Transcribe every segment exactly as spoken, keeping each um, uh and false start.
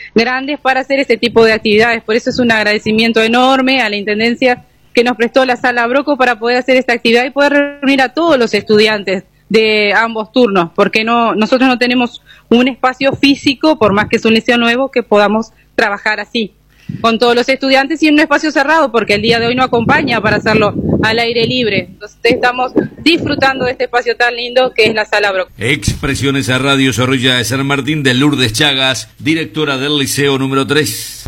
grandes para hacer este tipo de actividades. Por eso es un agradecimiento enorme a la Intendencia que nos prestó la Sala Broco para poder hacer esta actividad y poder reunir a todos los estudiantes de ambos turnos, porque no nosotros no tenemos un espacio físico, por más que es un liceo nuevo, que podamos trabajar así, con todos los estudiantes y en un espacio cerrado, porque el día de hoy no acompaña para hacerlo al aire libre. Entonces estamos disfrutando de este espacio tan lindo que es la Sala Broco. Expresiones a Radio Zorrilla de San Martín de Lourdes Chagas, directora del Liceo número tres.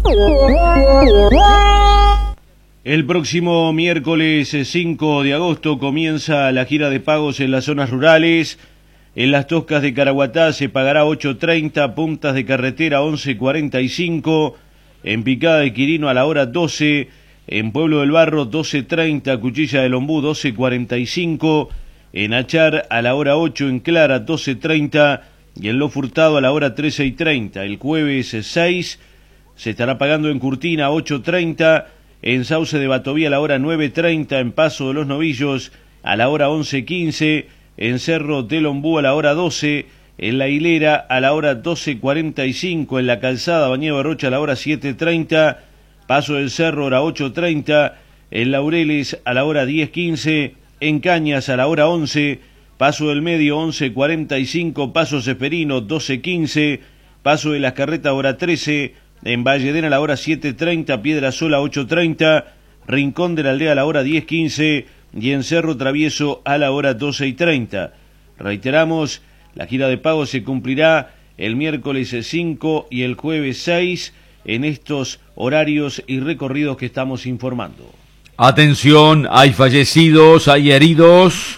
El próximo miércoles cinco de agosto comienza la gira de pagos en las zonas rurales. En Las Toscas de Caraguatá se pagará ocho treinta, Puntas de Carretera once cuarenta y cinco, en Picada de Quirino a la hora doce, en Pueblo del Barro doce treinta, Cuchilla del Ombú doce cuarenta y cinco, en Achar a la hora ocho, en Clara doce treinta y en Lo Furtado a la hora trece y treinta. El jueves seis se estará pagando en Curtina ocho treinta, en Sauce de Batovía a la hora nueve treinta, en Paso de los Novillos a la hora once quince, en Cerro del Ombú a la hora doce, en La Hilera a la hora doce cuarenta y cinco, en La Calzada Bañado de Rocha a la hora siete treinta, Paso del Cerro a la ocho treinta, en Laureles a la hora diez quince, en Cañas a la hora once, Paso del Medio once cuarenta y cinco, Paso Ceferino doce quince, Paso de las Carretas a hora trece, en Valledena a la hora siete treinta, Piedra Sola ocho treinta, Rincón de la Aldea a la hora diez quince y en Cerro Travieso a la hora doce y treinta. Reiteramos, la gira de pago se cumplirá el miércoles cinco y el jueves seis en estos horarios y recorridos que estamos informando. Atención, hay fallecidos, hay heridos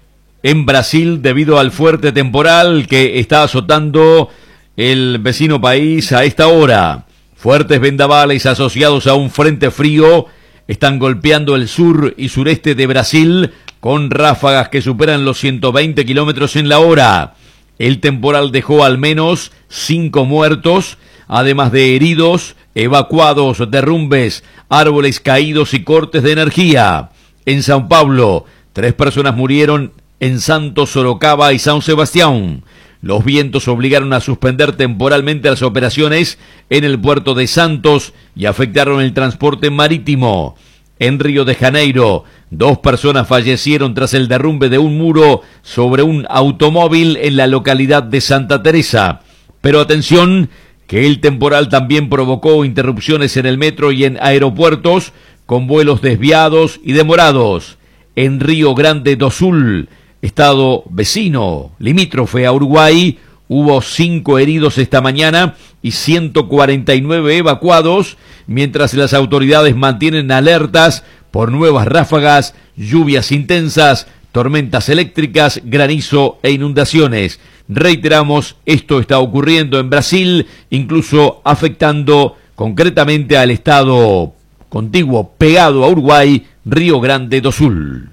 en Brasil debido al fuerte temporal que está azotando el vecino país a esta hora. Fuertes vendavales asociados a un frente frío están golpeando el sur y sureste de Brasil con ráfagas que superan los ciento veinte kilómetros en la hora. El temporal dejó al menos cinco muertos, además de heridos, evacuados, derrumbes, árboles caídos y cortes de energía. En São Paulo, tres personas murieron en Santos, Sorocaba y San Sebastián. Los vientos obligaron a suspender temporalmente las operaciones en el puerto de Santos y afectaron el transporte marítimo. En Río de Janeiro, dos personas fallecieron tras el derrumbe de un muro sobre un automóvil en la localidad de Santa Teresa. Pero atención, que el temporal también provocó interrupciones en el metro y en aeropuertos, con vuelos desviados y demorados. En Río Grande do Sul, estado vecino, limítrofe a Uruguay, hubo cinco heridos esta mañana y ciento cuarenta y nueve evacuados, mientras las autoridades mantienen alertas por nuevas ráfagas, lluvias intensas, tormentas eléctricas, granizo e inundaciones. Reiteramos, esto está ocurriendo en Brasil, incluso afectando concretamente al estado contiguo pegado a Uruguay, Río Grande do Sul.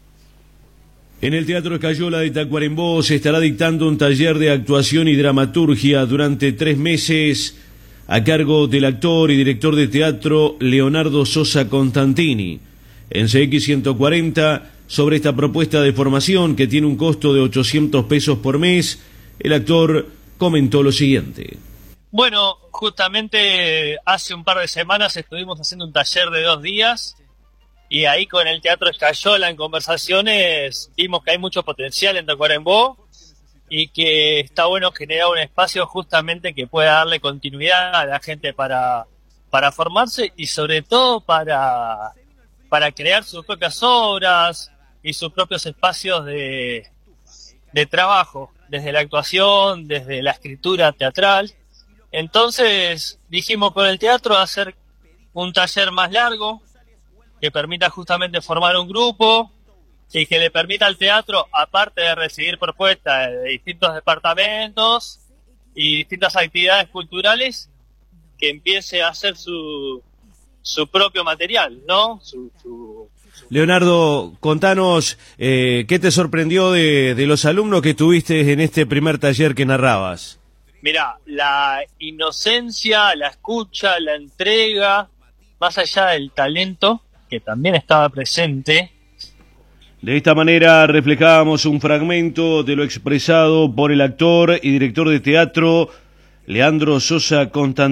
En el Teatro Escayola de Tacuarembó se estará dictando un taller de actuación y dramaturgia durante tres meses a cargo del actor y director de teatro Leonardo Sosa Constantini. En C X ciento cuarenta, sobre esta propuesta de formación que tiene un costo de ochocientos pesos por mes, el actor comentó lo siguiente. Bueno, justamente hace un par de semanas estuvimos haciendo un taller de dos días y ahí con el Teatro Escayola en conversaciones vimos que hay mucho potencial en Tacuarembó y que está bueno generar un espacio justamente que pueda darle continuidad a la gente para, para formarse y sobre todo para, para crear sus propias obras y sus propios espacios de, de trabajo, desde la actuación, desde la escritura teatral. Entonces dijimos con el teatro hacer un taller más largo, que permita justamente formar un grupo y que le permita al teatro, aparte de recibir propuestas de distintos departamentos y distintas actividades culturales, que empiece a hacer su, su propio material, ¿no? Su, su, su... Leonardo, contanos eh, qué te sorprendió de, de los alumnos que tuviste en este primer taller que narrabas. Mirá, la inocencia, la escucha, la entrega, más allá del talento, que también estaba presente. De esta manera reflejábamos un fragmento de lo expresado por el actor y director de teatro Leandro Sosa Constantini.